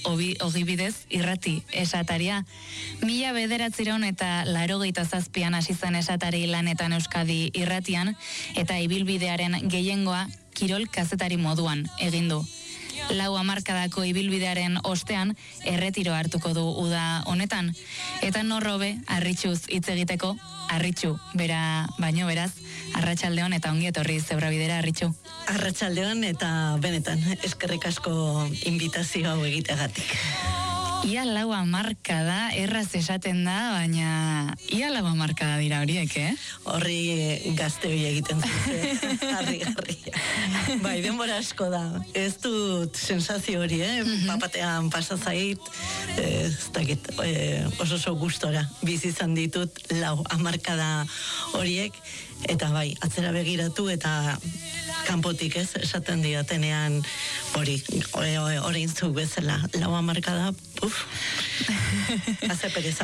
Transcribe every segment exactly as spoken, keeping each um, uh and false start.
ogibidez irrati esataria. Mila bederatziron eta larogeita zazpian hasi zen esatari lanetan Euskadi irratian, eta ibilbidearen gehiengoa kirol kazetari moduan egin du. Lau hamarkadako ibilbidearen ostean erretiro hartuko du uda honetan, eta norrobe harritxuz hitz egiteko, harritxu bera baino beraz, arratsaldeon eta ongi etorri Zebrabidera, Harritxu. Arratsaldeon eta benetan eskerrik asko inbitazio hau egiteagatik. Ia lau hamarkada erraz esaten da, baina ia lau hamarkada dira horiek, eh? Horri gazte hori egiten zute, harri, harri. Bai, denbora asko da. Ez dut sensazio hori, eh? Papatean pasazait, ez dakit, oso oso gustora bizi izan ditut lau hamarkada horiek, eta bai, atzera begiratu eta kanpotik, ez, esaten diatenean hori, hori intzuk bezala, lau hamarkada, uf, haze pereza.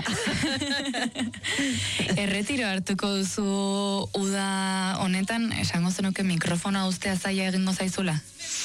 Erretiro hartuko duzu uda honetan, esango zenuke mikrofona ustea zaila egingo zaizula?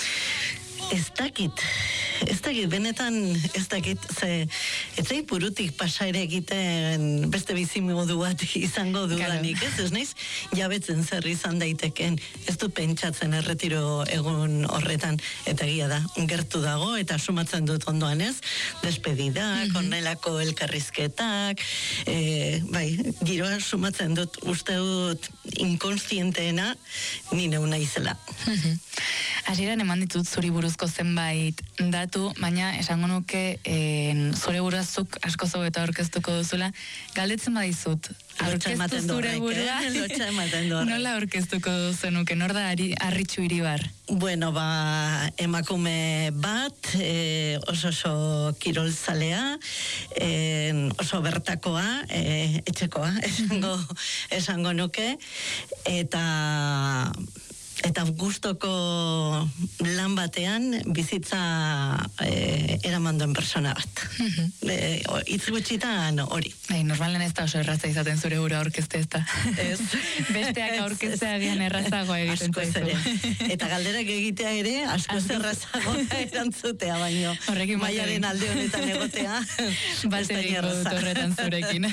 Ez dakit, ez dakit, benetan ez dakit, ze, ez zait burutik pasa ere egiten beste bizimodu bat izango dudanik, ez, ez naiz, jabetzen zer izan daiteken, ez du pentsatzen erretiro egun horretan, eta egia da, gertu dago, eta sumatzen dut ondoan, ez, despedidak, ornelako mm-hmm. elkarrizketak, e, bai, giroa sumatzen dut, uste dut inkonstienteena, nire una izela. Mm-hmm. Hasieran eman ditut zuri buruzko zenbait datu, baina esango nuke en, zure burazuk asko zo eta aurkeztuko duzula. Galdetzen badizut, aurkeztu zure burua, nola aurkeztuko duzenuke, nor da Harritxu Iribar? Bueno, ba, emakume bat, e, oso oso kirolzalea, e, oso bertakoa, e, etxekoa, esango, esango nuke, eta... Eta gustoko lan batean bizitza e, eraman duen persona bat. e, Itz gutxitan hori. Bai, normalen ez da oso erraza izaten zure gura aurkezte ez da. Ez. Besteak aurkeztea gian errazagoa egiten zaizu. Eta galderak egitea ere, askoz errazagoa erantzutea baino. Horrekin maiaren alde honetan egotea. Bate egin dut horretan zurekin.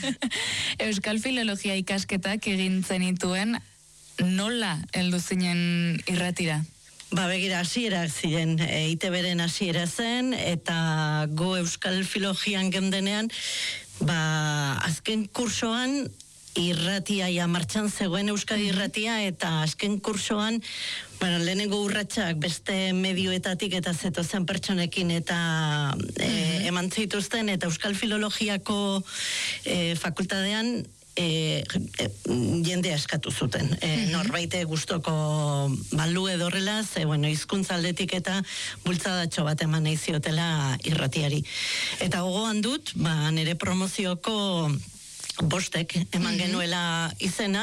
Euskal Filologia ikasketak egin zenituen, nola heldu zinen irratira? Ba, begira, hasiera ziren, e, I T B-ren hasiera zen, eta go Euskal Filologian gendenean, ba, azken kursoan, irratia ja martxan zegoen Euskadi irratia, eta azken kursoan, bueno, lehenengo urratsak beste medioetatik eta zetozen pertsonekin eta e, eman zituzten, eta Euskal Filologiako e, fakultatean E, e, jendea eskatu zuten. E, mm-hmm. Norbaite gustoko balu edorrela, ze, bueno, hizkuntza aldetik eta bultzadatxo bat eman nahi ziotela irratiari. Eta gogoan dut, ba, nire promozioko bostek eman mm-hmm. genuela izena,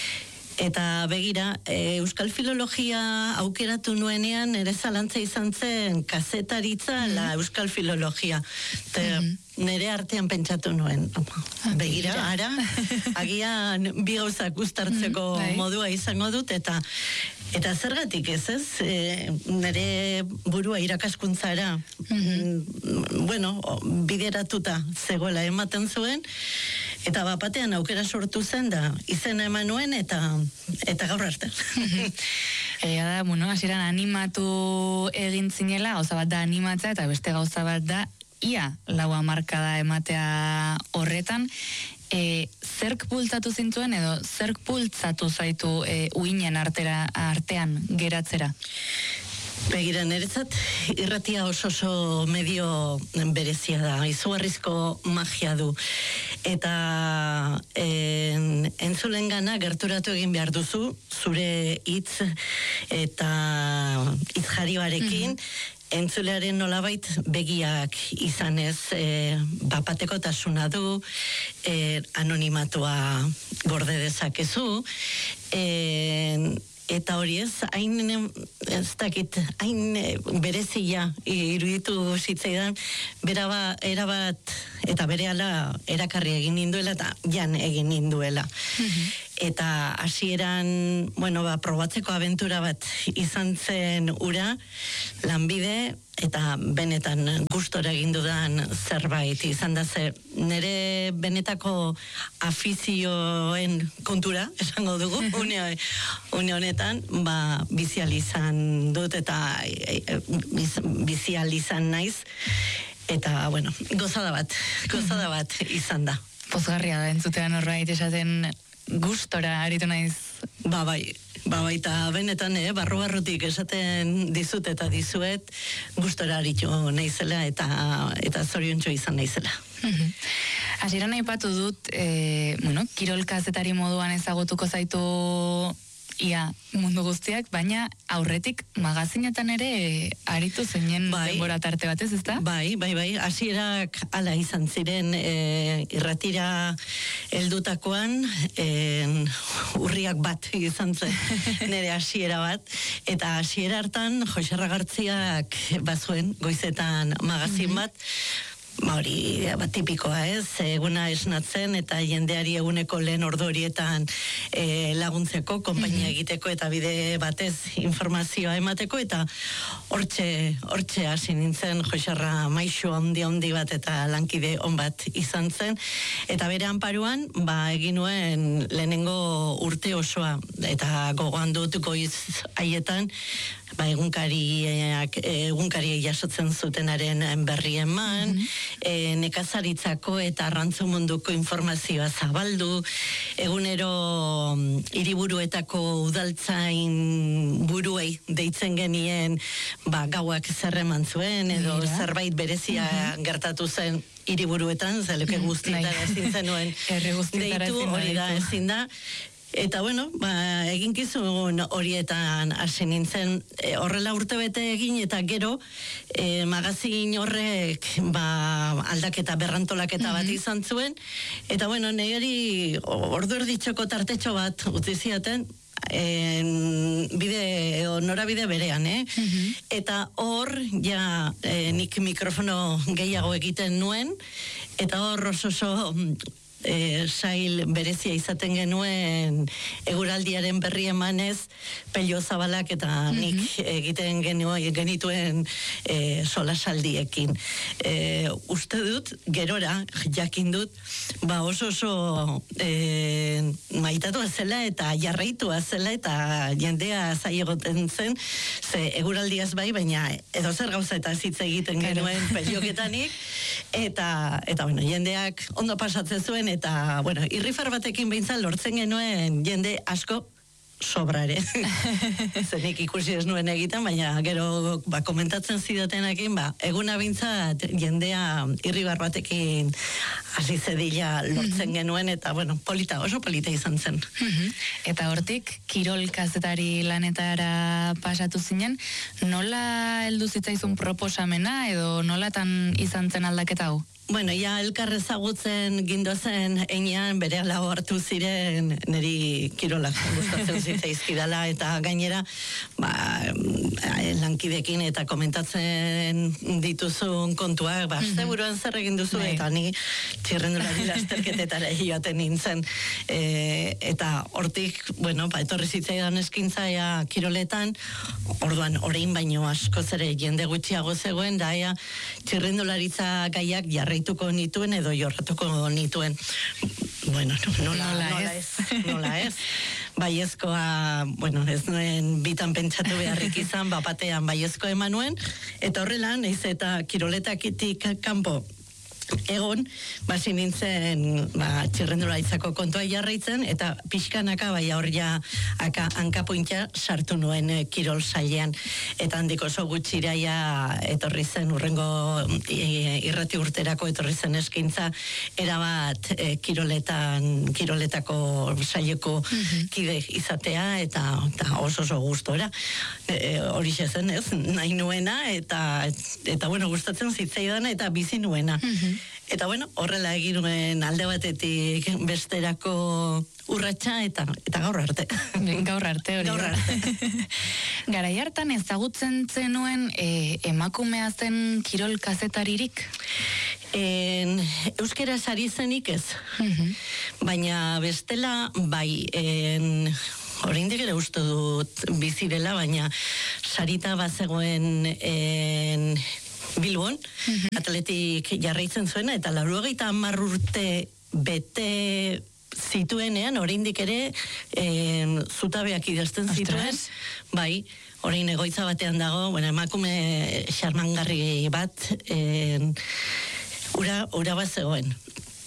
eta begira, e, Euskal Filologia aukeratu nuenean, ere zalantza izan zen kazetaritza mm-hmm. la Euskal Filologia. Te, mm-hmm. Nere artean pentsatu nuen. Begira, ara, agian bi gauzak uztartzeko mm-hmm. modua izango dut, eta eta zergatik ez ez, e, nere burua irakaskuntzara mm-hmm. bueno, bideratuta zegoela ematen zuen, eta bapatean aukera sortu zen da, izena eman nuen, eta eta gaur arte. Egia da, bueno, hasieran animatu egin zinela, gauza bat da animatza, eta beste gauza bat da ia lau hamarkada ematea horretan. E, zerk bultzatu zintuen edo zerk bultzatu zaitu e, uinen artera, artean geratzera? Begira, niretzat irratia oso oso medio berezia da, izugarrizko magia du. Eta en, entzulen gana gerturatu egin behar duzu, zure hitz eta hitz jarioarekin, mm-hmm. entzulearen nolabait begiak izanez e, bapateko tasuna du, e, anonimatua gorde dezakezu, e, eta hori ez, hain, ez dakit, hain berezia iruditu zitzaidan, beraba, erabat, eta berehala erakarri egin ninduela, eta jan egin ninduela. Mm-hmm. eta hasieran, bueno, ba, probatzeko abentura bat izan zen ura, lanbide, eta benetan gustora egin dudan zerbait izan da ze nire benetako afizioen kontura, esango dugu, une, une honetan, ba, bizializan dut eta biz, bizializan naiz, eta, bueno, gozada bat, gozada bat izan da. Pozgarria da, entzutean horbait esaten gustora aritu naiz. Ba, bai, ba, bai, eta benetan, eh, barru-barrutik esaten dizut eta dizuet gustora aritu naizela eta, eta zoriontxo izan naizela. Hasieran aipatu dut, e, bueno, kirol kazetari moduan ezagutuko zaitu ia mundu guztiak, baina aurretik magazinetan ere aritu zeinen bai, denbora tarte batez, ezta? Bai, bai, bai, hasierak hala izan ziren e, irratira heldutakoan e, urriak bat izan zen nire hasiera bat, eta hasiera hartan Jose Ragartziak bazuen goizetan magazin bat, ba hori ba, tipikoa ez, eguna esnatzen eta jendeari eguneko lehen ordu horietan e, laguntzeko, konpainia egiteko eta bide batez informazioa emateko, eta hortxe, hortxe hasi nintzen Joserra maixu handi handi bat eta lankide on bat izan zen, eta bere anparuan ba, egin nuen lehenengo urte osoa, eta gogoan dut goiz haietan ba, egunkariak, egunkariak jasotzen zutenaren berri eman, mm -hmm. e, nekazaritzako eta arrantzu munduko informazioa zabaldu, egunero hiriburuetako udaltzain buruei deitzen genien ba, gauak zerreman zuen, edo Mira. zerbait berezia mm -hmm. gertatu zen hiriburuetan, zeluke guztietara ezin zenuen deitu, hori da ezin da. Eta bueno, ba, eginkizun horietan hasi nintzen, e, horrela urtebete egin eta gero e, magazin horrek ba, aldaketa berrantolaketa bat izan zuen, eta bueno, niri ordu erditxoko tartetxo bat utzi ziaten, En, bide, edo norabide berean, eh? Mm-hmm. Eta hor, ja, e, nik mikrofono gehiago egiten nuen, eta hor oso oso E, sail berezia izaten genuen eguraldiaren berri emanez Pello Zabalak eta nik mm-hmm. egiten genuen, genituen e, solasaldiekin. E, uste dut, gerora, jakin dut, ba oso oso e, maitatua zela eta jarraitua zela eta jendea zaiegoten zen, ze eguraldiaz bai, baina edo zer gauza eta zitz egiten genuen Pelloketanik, eta, eta bueno, jendeak ondo pasatzen zuen, eta, bueno, irrifar batekin behintzat lortzen genuen jende asko sobrare. Zenik ikusi ez nuen egiten, baina gero ba, komentatzen zidatenakin, ba, eguna behintzat jendea irribar batekin hasi zedila lortzen mm-hmm. genuen, eta, bueno, polita, oso polita izan zen. Mm-hmm. Eta hortik, kirol kazetari lanetara pasatu zinen, nola heldu zitzaizun proposamena, edo nolatan izan zen aldaketa hau? Bueno, ja elkar ezagutzen gindozen einean bere lau hartu ziren niri kirolak gustatzen zitzaizkidala, eta gainera ba, lankidekin eta komentatzen dituzun kontuak, ba, mm-hmm. buruan zer egin duzu, Nei. Eta ni txirrendulari lasterketetara joaten nintzen, e, eta hortik, bueno, ba, etorri zitzaidan eskintzaia kiroletan, orduan orain baino askoz ere jende gutxiago zegoen, da ea txirrendularitza gaiak jarri jarraituko nituen edo jorratuko nituen. Bueno, nola, nola, nola ez. Nola ez. Baiezkoa, bueno, ez nuen bitan pentsatu beharrik izan, bapatean baiezko eman nuen, eta horrela, naiz eta kiroletakitik kanpo egon, basi nintzen ba, txirrendularitzako kontua jarraitzen, eta pixkanaka bai hor ja aka, hankapuintza sartu nuen e, kirol sailean, eta handik oso gutxira ja etorri zen urrengo e, irrati urterako etorri zen eskintza erabat e, kiroletan kiroletako saileko mm-hmm. kide izatea, eta, eta oso oso gustora e, hori zen ez, nahi nuena, eta, eta bueno, gustatzen zitzaidana eta bizi nuena. Mm-hmm. Eta bueno, horrela egin nuen alde batetik besterako urratsa, eta eta gaur arte. Gaur arte hori. Gaur arte. Garai hartan ezagutzen zenuen e, emakumea zen kirol kazetaririk? En, euskeraz ari zenik ez. Mm-hmm. Baina bestela, bai, en, oraindik ere uste dut bizirela, baina sarita bazegoen en, Bilbon, mm-hmm. atletik jarraitzen zuena, eta laurogeita hamar urte bete zituenean, oraindik ere en, zutabeak idazten zituen, bai, orain egoitza batean dago, bueno, emakume xarmangarri bat, en, ura, ura bat zegoen.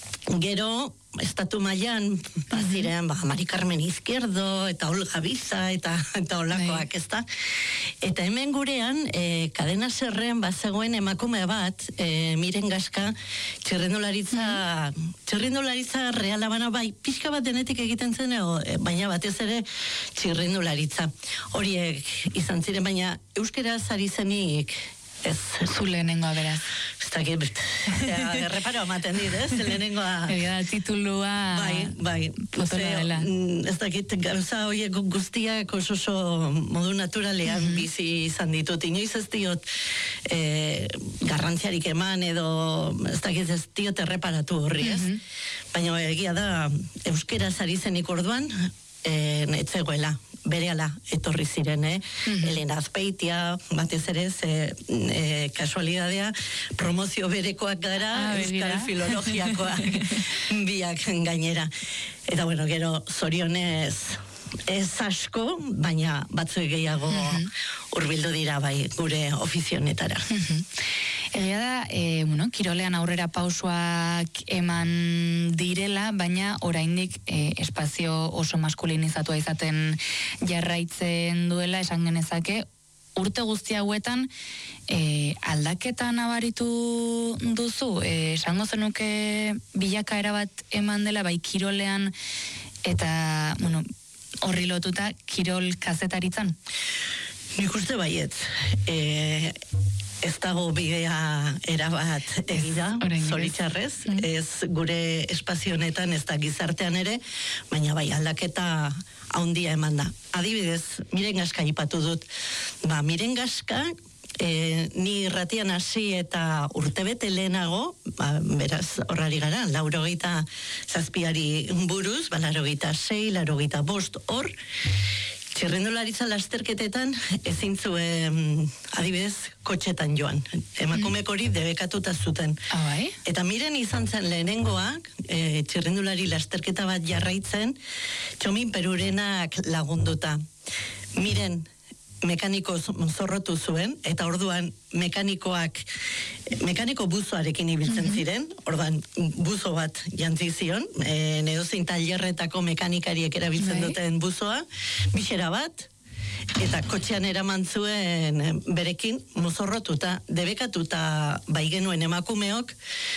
Gero, estatu mailan baziren, ba, Mari Carmen Izquierdo, eta Olga Biza, eta, eta olakoak, ez da? Eta hemen gurean, e, kadena zerren bazegoen emakume bat, e, Miren Gaska, txirrindularitza, txirrindularitza reala bana, bai, pixka bat denetik egiten zen, e, baina batez ere txirrindularitza. Horiek izan ziren, baina euskeraz ari zenik, ez. Zu lehenengoa beraz. Ez dakit, erreparo amaten dit, ez? Lehenengoa. Egia da, titulua. Bai, bai. Potoloa dela. Ez dakit, gauza horiek guztiak oso oso modu naturalean mm-hmm. bizi izan ditut. Inoiz ez diot eh, garrantziarik eman edo ez dakit ez diot erreparatu horri, ez? Mm-hmm. Baina egia da, euskeraz ari zenik orduan, eh, etzegoela. Berehala etorri ziren, eh? Mm-hmm. Elena Azpeitia, batez ere, ze e, kasualidadea, promozio berekoak gara, ah, euskal filologiakoak biak gainera. Eta bueno, gero, zorionez, ez asko, baina batzuek gehiago mm-hmm. hurbildu dira bai gure ofizionetara. Mm-hmm. Egia da, e, bueno, kirolean aurrera pausoak eman direla, baina oraindik e, espazio oso maskulinizatua izaten jarraitzen duela, esan genezake, urte guzti hauetan e, aldaketa nabaritu duzu, e, esango zenuke bilakaera bat eman dela, bai kirolean, eta, bueno, horri lotuta kirol kazetaritzan? Nik uste baiet, e, ez dago bidea erabat egira, zoritxarrez, mm. ez gure espazio honetan, ez da gizartean ere, baina bai aldaketa haundia eman da. Adibidez, Miren Gaska ipatu dut, ba, Miren Gaska, E, ni irratian hasi eta urtebete lehenago, ba, beraz horrari gara, laurogeita zazpiari buruz, ba, laurogeita sei, laurogeita bost hor, txirrindularitza lasterketetan ezin zuen, adibidez, kotxetan joan. Emakumeek hori debekatuta zuten. Ah, bai? Eta Miren izan zen lehenengoak, e, txirrindulari lasterketa bat jarraitzen, Txomin Perurenak lagunduta. Miren mekaniko zorrotu zuen, eta orduan mekanikoak, mekaniko buzoarekin ibiltzen ziren, orduan buzo bat jantzi zion, e, nedozein tailerretako mekanikariek erabiltzen duten buzoa, bixera bat, eta kotxean eraman zuen berekin mozorrotuta, debekatuta bai genuen emakumeok,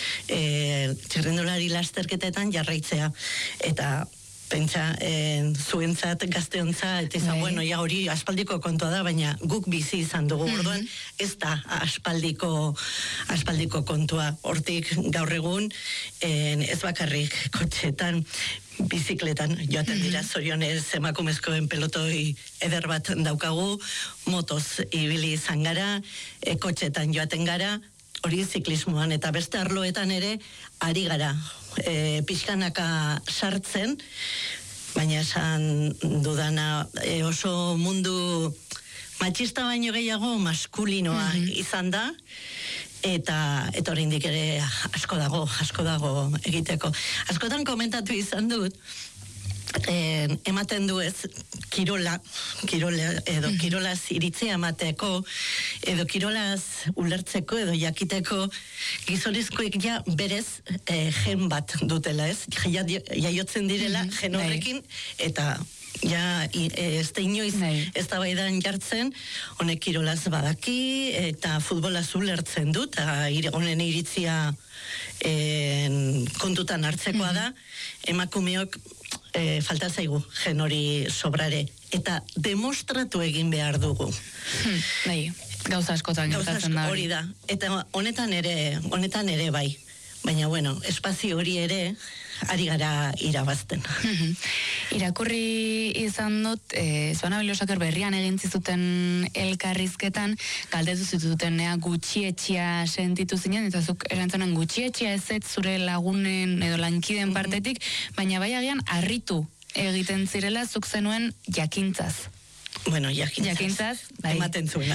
e, txirrindulari lasterketetan jarraitzea, eta pentsa, en, zuentzat, gazteontzat, eta izan, bueno, ja hori aspaldiko kontua da, baina guk bizi izan dugu, orduan, ez da aspaldiko, aspaldiko kontua. Hortik gaur egun, en, ez bakarrik kotxetan, bizikletan joaten dira, zorionez emakumezkoen pelotoi eder bat daukagu, motoz ibili izan gara, e, kotxetan joaten gara, hori ziklismoan, eta beste arloetan ere, ari gara, e, pixkanaka sartzen, baina esan dudana e, oso mundu matxista baino gehiago maskulinoa mm-hmm. izan da, eta eta oraindik ere asko dago, asko dago egiteko. Askotan komentatu izan dut, Eh, ematen du ez kirola, kirola edo kirolaz iritzea emateko, edo kirolaz ulertzeko edo jakiteko gizonezkoek ja berez eh, gen bat dutela, ez? Jaiotzen direla gen horrekin, eta ja ez da inoiz ez da baidan jartzen, honek kirolaz badaki eta futbolaz ulertzen dut, eta honen iritzia eh, kontutan hartzekoa da, emakumeok E, falta zaigu gen hori sobrare, eta demostratu egin behar dugu. Hmm, bai, gauza askotan gertatzen da. Hori da, eta honetan ere, honetan ere bai. baina bueno, espazio hori ere ari gara irabazten. Irakurri izan dut, e, Zoana Bilosaker berrian egin zizuten elkarrizketan, galdetu zituten ea gutxietxia sentitu zinen, eta zuk erantzunen gutxietxia ez ez zure lagunen edo lankiden partetik, baina bai agian harritu egiten zirela zuk zenuen jakintzaz. Bueno, jakintzaz. Jakintzaz, bai. Ematen zuena.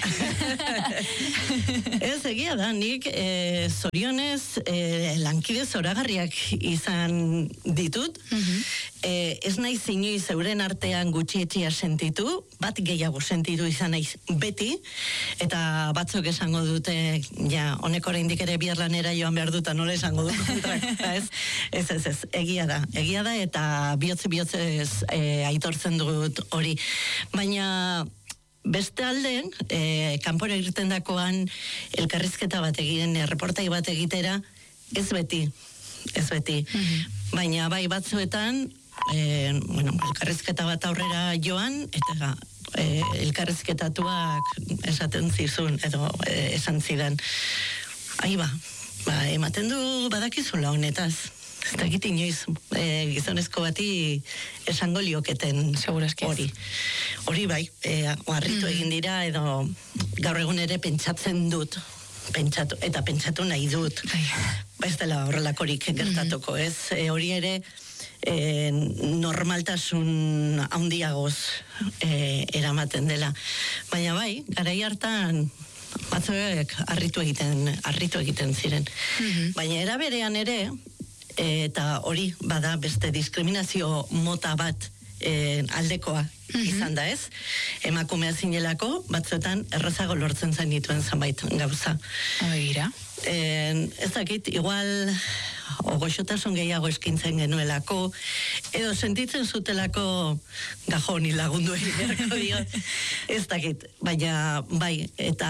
Ez, egia da, nik e, zorionez e, lankide zoragarriak izan ditut. Uh-huh. e, ez nahi zinui zeuren artean gutxietxia sentitu, bat gehiago sentitu izan naiz beti, eta batzuk esango dute, ja, honek oraindik ere bihar lanera joan behar duta, nola esango dut kontrak, ez? Ez, ez, ez, egia da, egia da, eta bihotz-bihotzez e, aitortzen dut hori. Baina beste alden, e, kanpora irten dakoan elkarrizketa bat egiten, reportai bat egitera, ez beti, ez beti. Mm-hmm. Baina bai batzuetan, e, bueno, elkarrizketa bat aurrera joan, eta e, elkarrizketatuak esaten zizun, edo e, esan zidan. Ai ba, ba, ematen du badakizula honetaz. Ez dakit inoiz, e, gizonezko bati esango lioketen hori. Hori bai, e, harritu egin dira, edo gaur egun ere pentsatzen dut, pentsatu, eta pentsatu nahi dut. Ba ez dela horrelakorik gertatuko, ez? E, hori ere e, normaltasun handiagoz e, eramaten dela. Baina bai, garai hartan batzuek harritu egiten, harritu egiten ziren. Mm-hmm. Baina era berean ere, eta hori bada beste diskriminazio mota bat e, aldekoa mm-hmm. izan da ez. Emakumea zinelako, batzuetan errazago lortzen zen dituen zenbait gauza. Oira. E, ez dakit, igual goxotasun gehiago eskintzen genuelako, edo sentitzen zutelako gajoni lagundu egin dio. Ez dakit, baina bai, eta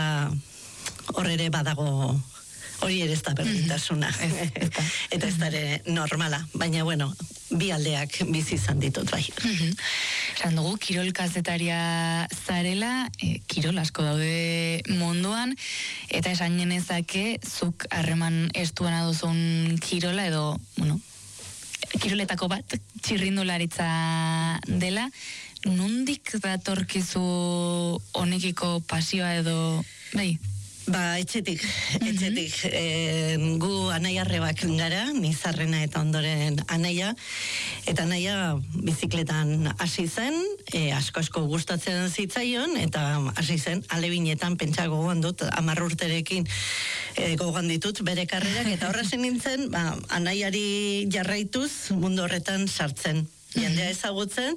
hor ere badago, hori ere ez da berdintasuna. Mm-hmm. Eta ez da ere normala. Baina, bueno, bi aldeak bizi izan ditut bai. Mm-hmm. Esan dugu, kirol kazetaria zarela, e, kirol asko daude munduan, eta esan genezake, zuk harreman estuana duzun kirola, edo, bueno, kiroletako bat, txirrindularitza dela, nondik datorkizu honekiko pasioa edo, bai? Ba, etxetik, etxetik. Mm-hmm. e, gu anaia arrebak gara, nizarrena eta ondoren anaia, eta anaia bizikletan hasi zen, e, asko-asko gustatzen zitzaion, eta hasi zen, alebinetan pentsa gogoan dut, hamar urterekin e, gogoan ditut bere karrerak, eta horra zen nintzen, ba, anaiari jarraituz mundu horretan sartzen. Jendea ezagutzen,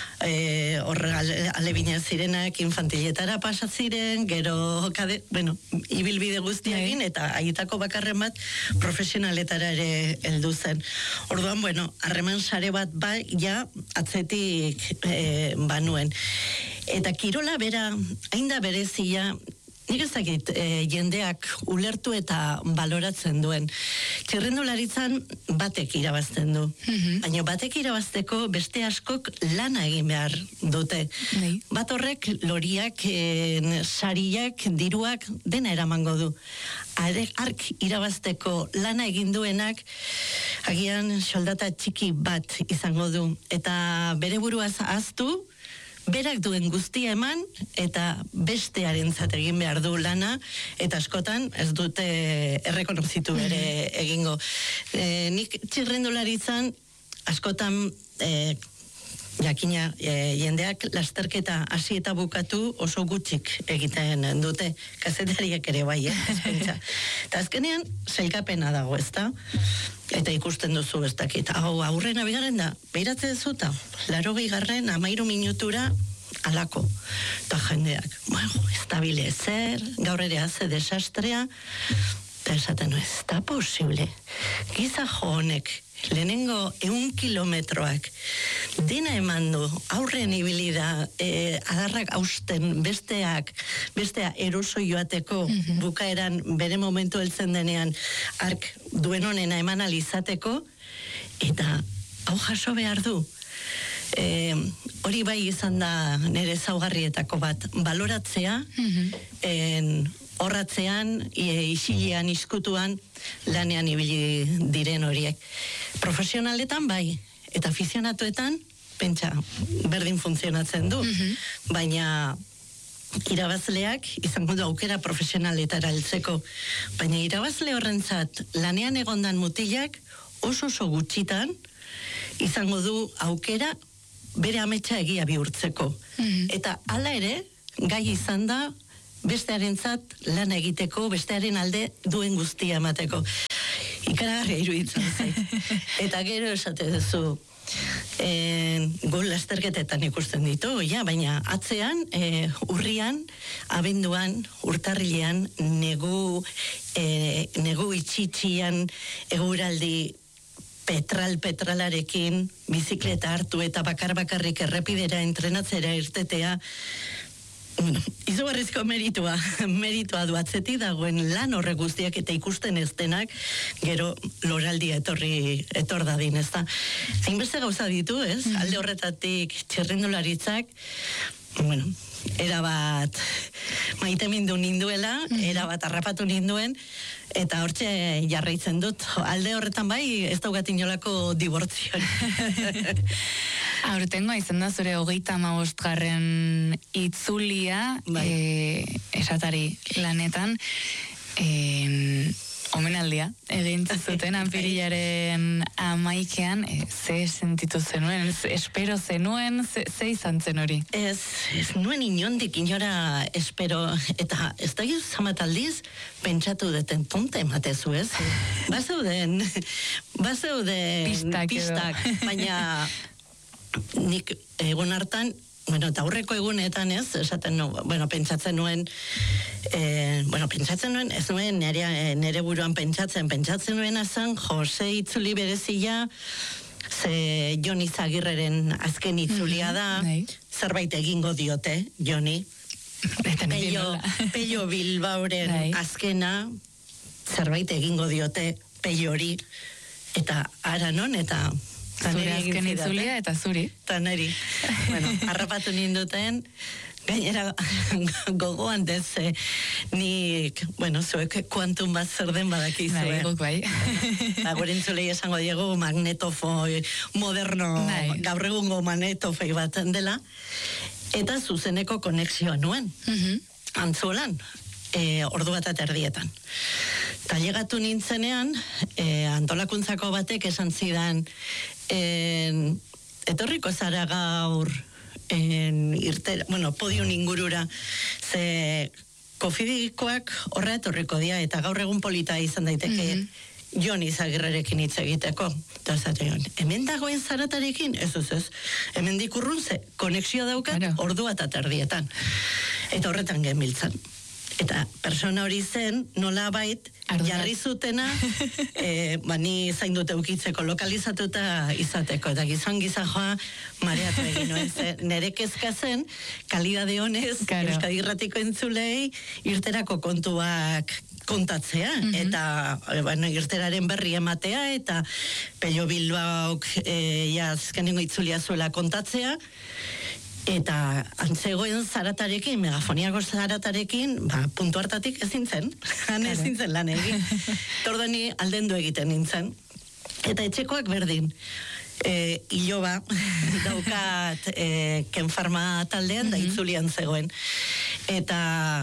e, horre alebina zirenak infantiletara pasatziren, gero, kade, bueno, ibilbide guztiagin, eta aietako bakarren bat profesionaletara ere heldu zen. Orduan, bueno, harreman sare bat ba, ja, atzetik e, banuen. Eta kirola bera, hain da berezia, nik ez dakit, e, jendeak ulertu eta baloratzen duen. Txirrindularitzan batek irabazten du. Mm-hmm. Baina batek irabazteko beste askok lana egin behar dute. Nee. Bat horrek loriak, e, sariak, diruak dena eramango du. Arek, ark irabazteko lana egin duenak agian soldata txiki bat izango du. Eta bere buruaz ahaztu, berak duen guztia eman, eta bestearentzat egin behar du lana, eta askotan ez dute errekonozitu ere egingo. E, nik txirrindularitzan askotan e, jakina e, jendeak lasterketa hasi eta bukatu oso gutxik egiten dute, kazetariak ere bai, eh, ezpentsa. Eta azkenean, sailkapena dago, ezta? Eta ikusten duzu ez dakit. Hau, aurrena bigaren da, behiratzen zuta, laro bigarren, amairu minutura, alako. Eta jendeak, bueno, ez da bile ezer, gaur ere haze desastrea, eta esaten du, ez da posible. Giza jo honek, lehenengo eun kilometroak, dena eman du, aurren ibilida, e, adarrak hausten, besteak, bestea eroso joateko, mm-hmm. bukaeran bere momentu heltzen denean, ark duen honena eman alizateko, eta hau jaso behar du. E, hori bai izan da nire zaugarrietako bat, baloratzea, mm-hmm. en, horratzean, isilean, iskutuan, lanean ibili diren horiek. Profesionaletan bai, eta afizionatuetan, pentsa, berdin funtzionatzen du, mm-hmm. baina irabazleak izango du aukera profesionaletara heltzeko, baina irabazle horrentzat lanean egondan mutilak oso oso gutxitan izango du aukera bere ametsa egia bihurtzeko. Mm-hmm. Eta hala ere, gai izan da bestearentzat lan egiteko, bestearen alde duen guztia emateko. Ikaragarria iruditzen zait. Eta gero esate duzu, e, gol lasterketetan ikusten ditu, ja, baina atzean, e, urrian, abenduan, urtarrilean, negu, e, negu itxitxian, eguraldi petral-petralarekin, bizikleta hartu eta bakar-bakarrik errepidera entrenatzera irtetea, bueno, izugarrizko meritua, meritua du atzetik dagoen lan horre guztiak eta ikusten ez denak, gero loraldia etorri, etor dadin, ez da. Hainbeste gauza ditu, ez? Mm-hmm. Alde horretatik txerrendularitzak, bueno, erabat maite mindu ninduela, mm-hmm. erabat harrapatu ninduen, eta hortxe jarraitzen dut. Alde horretan bai, ez daugat inolako dibortzio. Aurtengo izan da zure hogeita hamabostgarren itzulia, bai. e, esatari lanetan, e, omenaldia, egin zuten apirilaren amaikean, e, ze sentitu zenuen, espero zenuen, ze, ze izan zen hori? Ez, ez nuen inondik inora espero, eta ez da zamat aldiz, pentsatu deten tonte ematezu, ez? Bazeuden, bazeuden pistak, pistak baina nik egun hartan, bueno, eta aurreko egunetan ez, esaten nu, bueno, pentsatzen nuen, e, bueno, pentsatzen nuen, ez nuen nere, nere buruan pentsatzen, pentsatzen nuen azan, Jose itzuli berezia, ze Joni Zagirreren azken itzulia da, mm-hmm. zerbait egingo diote, Joni. Pello, Pello Bilbaoren azkena, zerbait egingo diote, Pellori, eta ara non, eta zure azken itzulia eta zuri. Eta neri. Bueno, harrapatu ninduten, gainera gogoan deze, nik, bueno, zuek kuantum bat zer den badakizue. Bai, guk bai. Gure entzulei esango diego magnetofoi moderno, Nai. gaur egungo magnetofoi bat dela, eta zuzeneko konexioa nuen. Mm-hmm. Antzuelan, e, ordu bat erdietan. Ta llegatu nintzenean, e, antolakuntzako batek esan zidan, en, etorriko zara gaur en, irtera, bueno, podium ingurura, ze kofidikoak horra etorriko dia, eta gaur egun polita izan daiteke, mm-hmm. Joni Zagirrerekin hitz egiteko. Eta zaten, hemen dagoen zaratarekin, ez ez ez, hemen dikurrun ze, konexio daukat, claro. Ordu eta terdietan. Eta horretan genbiltzan. Eta persona hori zen, nola bait, jarri zutena, e, ba, ni zain dute ukitzeko lokalizatuta izateko. Eta gizon gizajoa mareatu egin nuen. Nere kezka zen, kalidade honez, claro. Euskadi Irratiko entzulei, irterako kontuak kontatzea, mm-hmm. eta bueno, irteraren berri ematea, eta Pello Bilbaok e, ja, azkenengo itzulia zuela kontatzea, eta antzegoen zaratarekin, megafoniako zaratarekin, ba, puntu hartatik ezin zen, han ezin zen lan egin. Tordani aldendu egiten nintzen. Eta etxekoak berdin, e, iloba, daukat e, Kenfarma taldean, mm-hmm. da itzulian zegoen. Eta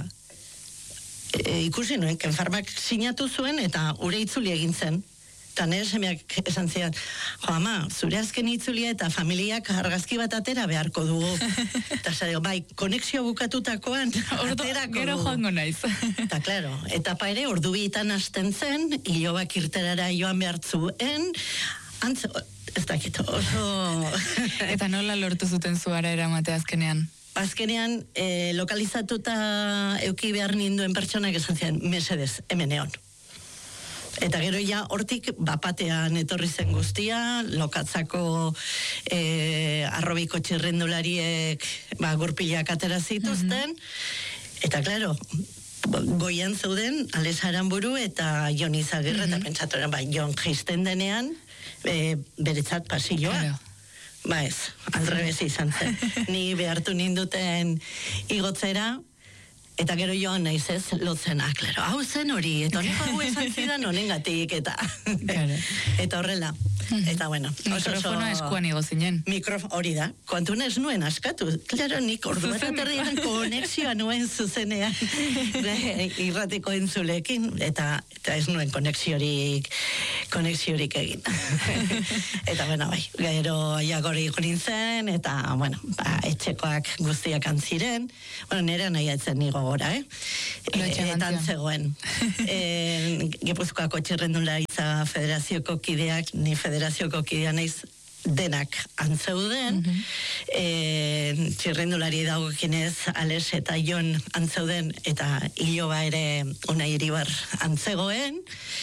e, ikusi nuen, Kenfarmak sinatu zuen, eta ure itzuli egin zen. Eta nire semeak esan zidan, jo ama, zure azken itzulia eta familiak argazki bat atera beharko dugu. Eta zare, bai, konexio bukatutakoan aterako gero dugu. Joango naiz. Eta klaro, eta paire, ordu bitan hasten zen, ilobak irterara joan behartzuen, antzo, ez dakit, oso... Eta nola lortu zuten zuara eramate azkenean? Azkenean, eh, lokalizatuta euki behar ninduen pertsonak esan zidan, mesedez, hemen egon. Eta gero ja hortik bapatean etorri zen guztia, lokatzako e, arrobiko txirrendulariek ba, gurpilak atera zituzten, mm-hmm. eta klaro, goian zeuden Ales Aranburu eta Joni Zagirre, mm-hmm. eta pentsatoren, ba, Jon jaisten denean, e, beretzat pasilloa. Claro. Ba ez, alrebez izan zen. Ni behartu ninduten igotzera, Eta gero joan naiz ez, lotzena, klaro, hau zen hori, eta honek hau esan zidan honengatik, eta eta horrela. Eta bueno, mikrofonoa eskuan igo zinen. Mikrofon hori da, kontuna ez nuen askatu. Klaro, nik ordu bat aterrian konexioa nuen zuzenean irratiko entzulekin, eta, eta ez nuen konexiorik konexiorik egin. Eta bueno, bai, gero jagori nintzen, eta bueno, ba, etxekoak guztiak antziren, bueno, nire nahi etzen nigo gora, eh? Eta antzegoen. E, Gipuzkoako txirrendularitza federazioko kideak, ni federazioko kidea naiz, denak antzeuden, mm -hmm. e, txirrendulari dagokinez Ales eta Jon antzeuden, eta Iloba ere Unai Iribar antzegoen,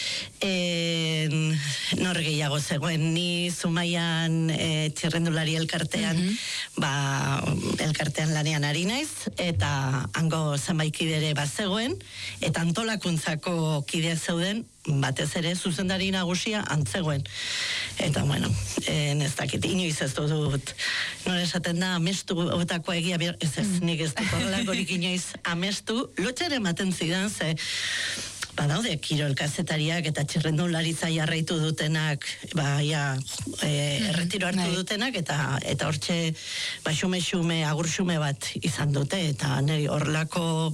e, nor gehiago zegoen, ni Zumaian e, txirrendulari elkartean, mm -hmm. ba, elkartean lanean ari naiz, eta hango zenbait kidere bat zegoen, eta antolakuntzako kidea zeuden, batez ere zuzendari nagusia antzegoen. Eta bueno, en ez dakit, inoiz ez dut, nore esaten da, amestu otako egia, ez ez, nik ez dut horrelakorik inoiz amestu, lotxere ematen zidan, ze badaude kirol kazetariak eta txirrendularitza jarraitu dutenak, ba, ja, e, erretiro hartu dutenak, eta eta hortxe, ba, xume-xume, agur-xume bat izan dute, eta niri horrelako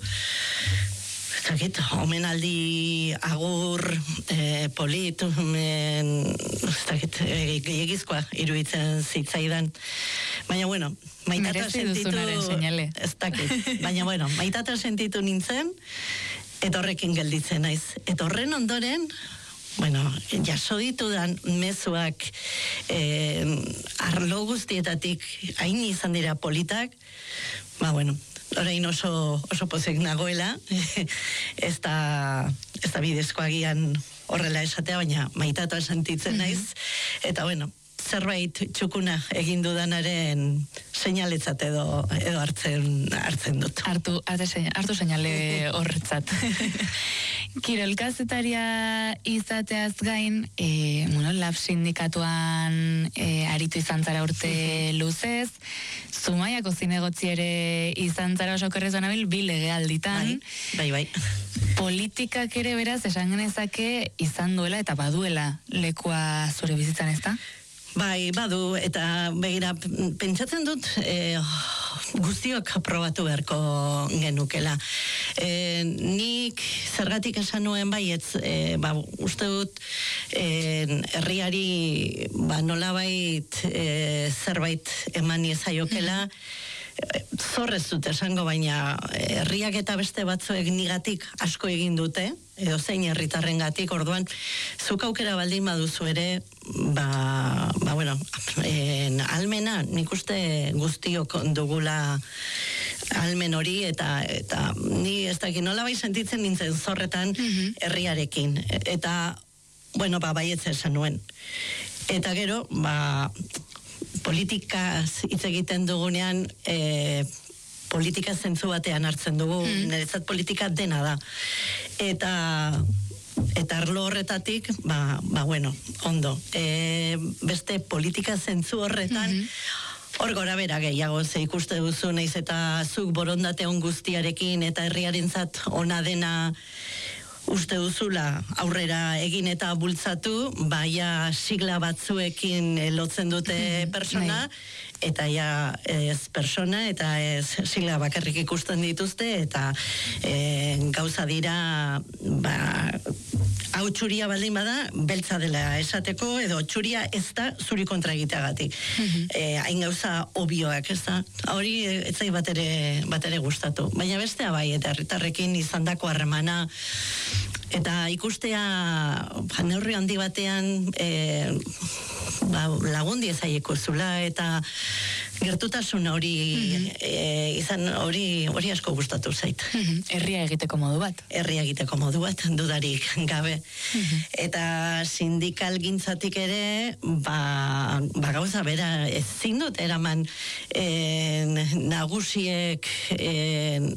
zakit, omenaldi agur e, polit, omen, zakit, e, gehiagizkoa iruditzen zitzaidan. Baina, bueno, maitata sentitu... Ez dakit, baina, bueno, maitata sentitu nintzen, eta horrekin gelditzen naiz. Eta horren ondoren, bueno, jaso ditudan mezuak e, arlo guztietatik hain izan dira politak, ba, bueno, orain oso, oso pozek nagoela, ez da, ez da bidezko agian horrela esatea, baina maitatua sentitzen naiz, eta bueno, zerbait txukuna egin dudanaren seinaletzat edo, edo hartzen, hartzen dut. Hartu, hartu seinale horretzat. Kirol kazetaria izateaz gain, e, bueno, Lab sindikatuan e, aritu izan zara urte luzez, Zumaiako zinegotzi ere izan zara oso kerrez banabil, bi legealditan. Bai, bai, bai. Politikak ere beraz, esan genezake izan duela eta baduela lekua zure bizitzan, ez da? Bai, badu, eta begira, pentsatzen dut e, guztiok aprobatu beharko genukela. E, nik zergatik esan nuen baietz, e, ba, uste dut e, herriari ba, nolabait e, zerbait eman iezaiokela, zorrez dut esango, baina herriak eta beste batzuek nigatik asko egin dute, edo zein herritarren gatik, orduan, zuk aukera baldin baduzu ere, ba, ba bueno, en, almena, nik uste guztiok dugula almen hori, eta, eta ni ez dakit nola bai sentitzen nintzen zorretan herriarekin, eta, bueno, ba, baietza esan nuen. Eta gero, ba, politikaz hitz egiten dugunean, e, politika zentzu batean hartzen dugu, mm. niretzat politika dena da. Eta eta arlo horretatik, ba, ba bueno, ondo. E, beste politika zentzu horretan, mm-hmm. hor gora bera gehiago, ze ikuste duzu naiz eta zuk borondate on guztiarekin eta herriarentzat ona dena uste duzula aurrera egin eta bultzatu, baia sigla batzuekin lotzen dute persona, eta ja ez persona, eta ez sigla bakarrik ikusten dituzte, eta e, gauza dira, ba, hau txuria baldin bada, beltza dela esateko, edo txuria ez da zuri kontra egiteagatik. Hain e, gauza obioak, ez da? Hori ez zai bat ere, bat ere gustatu. Baina bestea bai, eta herritarrekin izandako harremana, eta ikustea ba, neurri handi batean e, ba, lagundi ezaieko zula, eta gertutasun hori mm-hmm. e, izan hori hori asko gustatu zait. Mm-hmm. Herria egiteko modu bat. Herria egiteko modu bat, dudarik gabe. Mm-hmm. Eta sindikal gintzatik ere, ba, ba gauza bera, ezin dut eraman en, nagusiek en,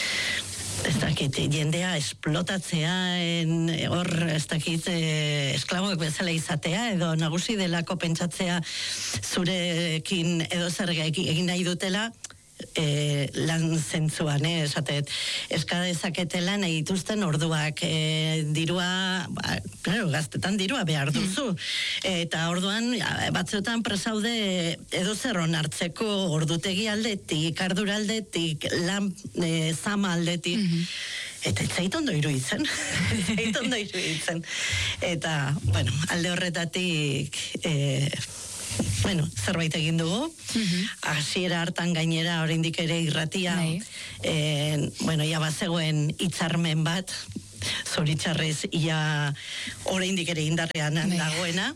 ez dakit, jendea esplotatzea, hor, ez dakit, eh, esklaboek bezala izatea, edo nagusi delako pentsatzea zurekin edo zer egin nahi dutela, e, lan zentzuan, eh, esatet, eska dezaketela nahi dituzten orduak, e, dirua, ba, claro, gaztetan dirua behar duzu, eta orduan, batzuetan presaude edo zerron hartzeko ordutegi aldetik, ardura aldetik, lan e, zama aldetik, eta ez zait ondo iruditzen, ez zait ondo iruditzen. Eta, bueno, alde horretatik, e, bueno, zerbait egin dugu, hasiera hartan gainera oraindik ere irratia, e, bueno, ja bazegoen hitzarmen bat, zoritxarrez, ia oraindik ere indarrean dagoena,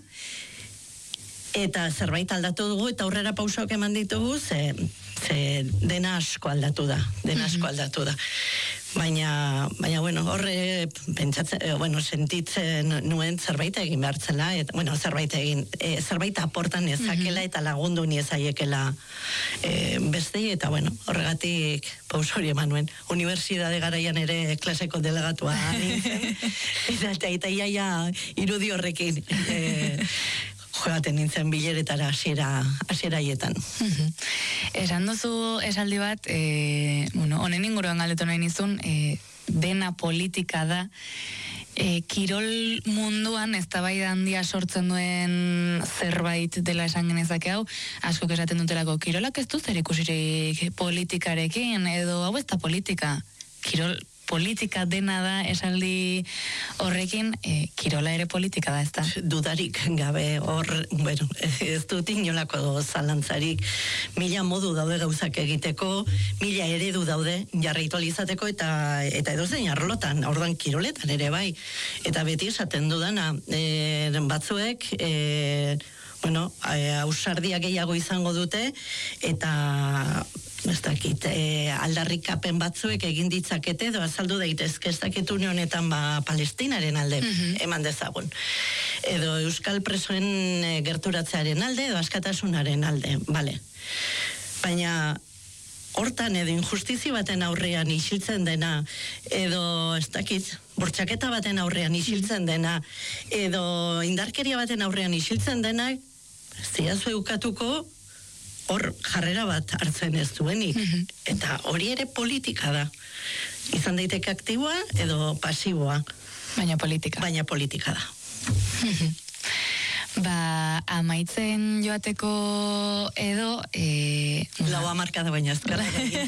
eta zerbait aldatu dugu, eta aurrera pausoak eman ditugu, ze, ze dena asko aldatu da, dena asko aldatu da. Baina, baina, bueno, horre, pentsatzen, bueno, sentitzen nuen zerbait egin behartzela, eta, bueno, zerbait egin, e, zerbait aportan ezakela eta lagundu niezaiekela e, bestei, eta, bueno, horregatik paus hori eman nuen. Unibertsitate garaian ere klaseko delegatua nintzen, eta, eta iaia irudi horrekin, e, joaten nintzen bileretara hasiera hasieraietan. Esan duzu esaldi bat, e, bueno, honen inguruan galdetu nahi nizun, e, dena politika da, e, kirol munduan eztabaida handia sortzen duen zerbait dela esan genezake hau, askok esaten dutelako, kirolak ez du zer ikusirik politikarekin, edo hau ez da politika, kirol politika dena da esaldi horrekin, e, kirola ere politika da, ez da? Dudarik gabe hor, bueno, ez dut inolako zalantzarik, mila modu daude gauzak egiteko, mila eredu daude jarraitu alizateko, eta eta edozein arlotan, orduan kiroletan ere bai, eta beti esaten dudana, e, batzuek, e, bueno, ausardia gehiago izango dute, eta ez dakit, e, aldarrikapen batzuek egin ditzakete, edo azaldu daitezke, ez dakit une honetan ba, Palestinaren alde eman dezagun. Edo Euskal presoen e, gerturatzearen alde, edo askatasunaren alde, bale. Baina hortan edo injustizi baten aurrean isiltzen dena, edo ez dakit, bortxaketa baten aurrean isiltzen dena, edo indarkeria baten aurrean isiltzen dena, ziazu eukatuko, hor jarrera bat hartzen ez duenik, eta hori ere politika da. Izan daiteke aktiboa edo pasiboa. Baina politika. Baina politika da. Ba, amaitzen joateko edo... E, Lau amarka da baina ezkerra.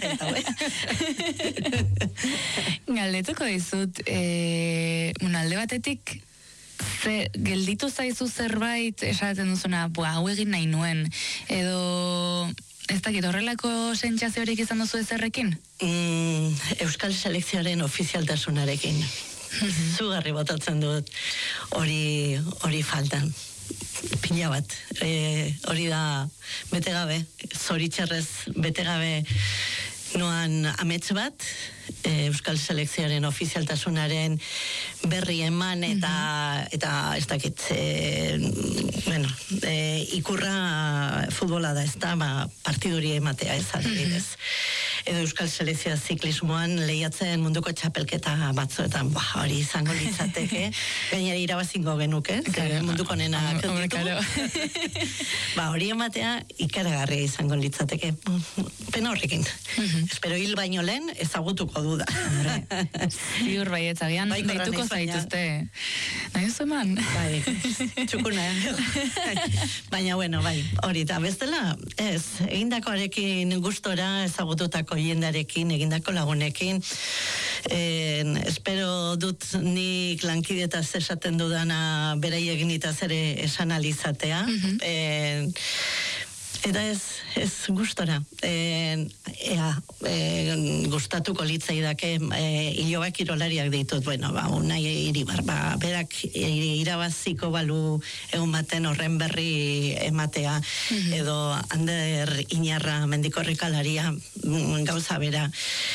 Galdetuko dizut, e, un alde batetik, ze, gelditu zaizu zerbait esaten duzuna, bua, hau egin nahi nuen, edo ez dakit horrelako sentsaziorik izan duzu ezerrekin? Mm, Euskal selekzioaren ofizialtasunarekin. Zugarri botatzen dut hori hori faltan. Pila bat. E, hori da bete gabe, zoritxarrez bete gabe noan amets bat, e, Euskal selekzioaren ofizialtasunaren berri eman eta mm-hmm. eta ez dakit e, bueno, e, ikurra futbola da ez da, ba, partiduri ematea ez adibidez. Mm-hmm. Edo Euskal selekzioa ziklismoan lehiatzen munduko txapelketa batzuetan, ba, hori izango litzateke, gainera irabazingo genuke, claro, munduko nena claro. Ba, hori ematea ikaragarria izango litzateke. Pena horrekin. Mm-hmm. Espero hil baino lehen ezagutuko duda. Ziur baietzagian, deituko zaituzte. Nahi duzu eman? Bai, txukuna. Baina, bueno, bai, hori da, bestela, ez, egindakoarekin gustora ezagututako jendarekin, egindako lagunekin, en, espero dut nik lankidetaz esaten dudana beraiek nitaz ere esan alizatea. Mm-hmm. en, Eta ez, ez gustora. E, ea, e, gustatuko litzaidake e, iloba kirolariak ditut, bueno, ba, unai iribar, ba, berak irabaziko balu egun baten horren berri ematea, mm-hmm. edo Ander Inarra mendikorrikalaria gauza bera.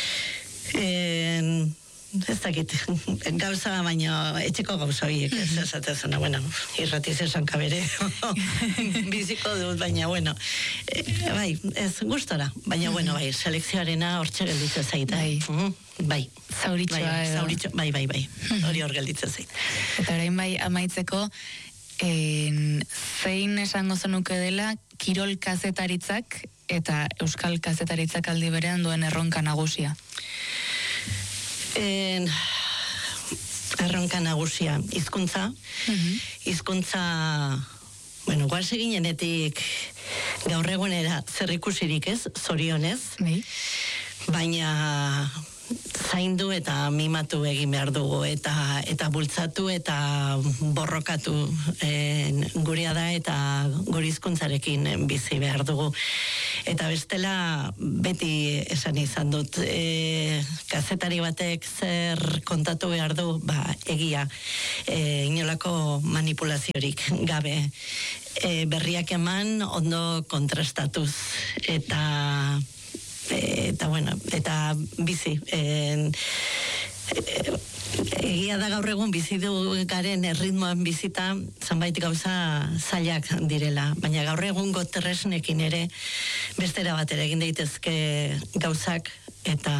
E, ez dakit, gauza baina etxeko gauza horiek, ez esatezuna, bueno, irratiz esan kabere biziko dut, baina bueno, e, bai, ez gustora, baina bueno, bai, selekzioarena hortxe gelditzen zaita. Bai. Mm-hmm. Bai. Zauritxoa bai, edo. Zauritxo, bai, bai, bai, hori hor gelditzen zaita. Eta orain bai, amaitzeko, en, zein esango zenuke dela kirol kazetaritzak eta euskal kazetaritzak aldi berean duen erronka nagusia? En, erronka nagusia, hizkuntza, uh-huh. hizkuntza, bueno, guaz eginenetik gaur egunera zer ikusirik ez, zorionez, bai. Baina zaindu eta mimatu egin behar dugu, eta eta bultzatu eta borrokatu en, gurea da eta gure hizkuntzarekin bizi behar dugu. Eta bestela beti esan izan dut, e, kazetari batek zer kontatu behar du, ba, egia, e, inolako manipulaziorik gabe, e, berriak eman ondo kontrastatuz, eta eta bueno, eta bizi en, e, egia da gaur egun bizi du garen erritmoan bizita zanbait gauza zailak direla, baina gaur egungo tresnekin ere bestera batera egin daitezke gauzak, eta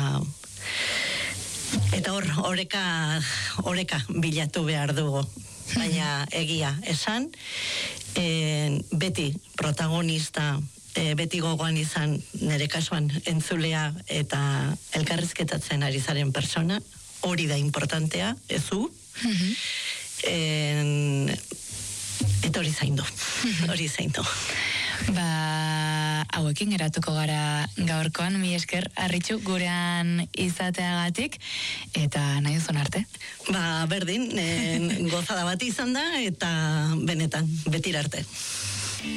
eta hor oreka oreka bilatu behar dugu, baina egia esan, en, beti protagonista, E, beti gogoan izan nire kasuan entzulea eta elkarrizketatzen ari zaren persona, hori da importantea, ezu, uh-huh. en, eta hori zaindu, hori zaindu. Ba, hauekin geratuko gara gaurkoan, mi esker, Arritxu, gurean izateagatik, eta nahi duzun arte. Ba, berdin, en, gozada bat izan da, eta benetan, betira arte.